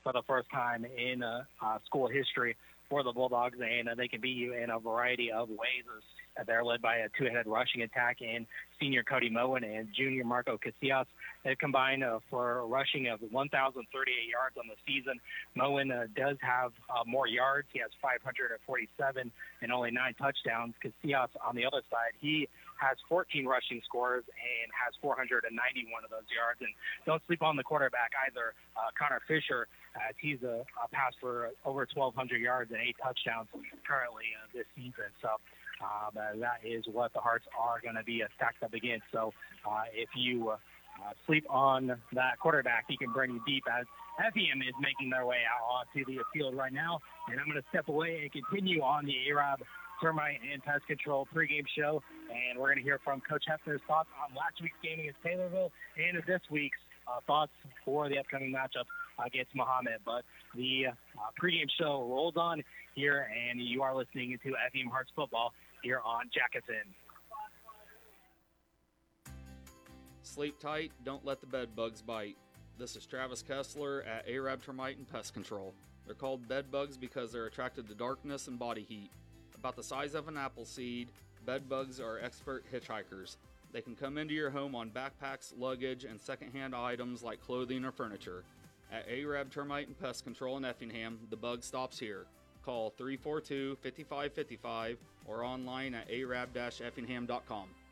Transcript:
for the first time in school history for the Bulldogs, and they can beat you in a variety of ways. They're led by a two-headed rushing attack in senior Cody Moen and junior Marco Casillas. They combine for a rushing of 1,038 yards on the season. Moen does have more yards. He has 547 and only 9 touchdowns. Casillas, on the other side, he has 14 rushing scores and has 491 of those yards. And don't sleep on the quarterback either, Connor Fisher, as he's a pass for over 1,200 yards and 8 touchdowns currently this season. So that is what the Hearts are going to be stacked up against. So if you sleep on that quarterback, he can bring you deep, as FEM is making their way out onto the field right now. And I'm going to step away and continue on the ARAB Termite and Pest Control pregame show. And we're going to hear from Coach Hefner's thoughts on last week's game against Taylorville and this week's thoughts for the upcoming matchup against Mahomet. But the pregame show rolls on here, and you are listening to FEM Hearts football here on Jackson. Sleep tight, don't let the bed bugs bite. This is Travis Kessler at ARAB Termite and Pest Control. They're called bed bugs because they're attracted to darkness and body heat. About the size of an apple seed, bed bugs are expert hitchhikers. They can come into your home on backpacks, luggage, and secondhand items like clothing or furniture. At ARAB Termite and Pest Control in Effingham, the bug stops here. Call 342-5555 or online at arab-effingham.com.